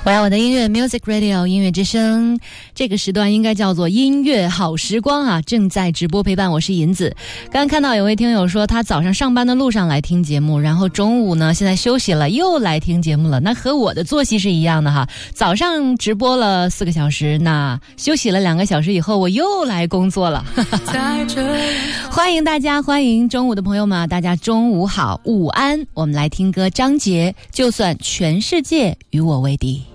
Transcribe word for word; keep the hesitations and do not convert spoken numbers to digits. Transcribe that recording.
我要我的音乐 Music Radio 音乐之声，这个时段应该叫做音乐好时光啊，正在直播陪伴，我是银子。刚刚看到有位听友说他早上上班的路上来听节目，然后中午呢现在休息了又来听节目了，那和我的作息是一样的哈。早上直播了四个小时，那休息了两个小时以后我又来工作了欢迎大家，欢迎中午的朋友们，大家中午好，午安。我们来听歌，张杰，就算全世界与我为敌。